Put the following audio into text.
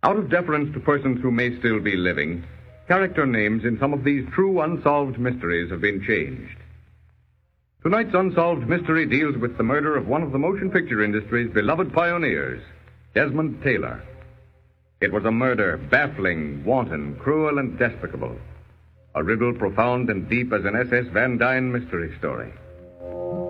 Out of deference to persons who may still be living, character names in some of these true unsolved mysteries have been changed. Tonight's unsolved mystery deals with the murder of one of the motion picture industry's beloved pioneers, Desmond Taylor. It was a murder baffling, wanton, cruel, and despicable. A riddle profound and deep as an S.S. Van Dyne mystery story.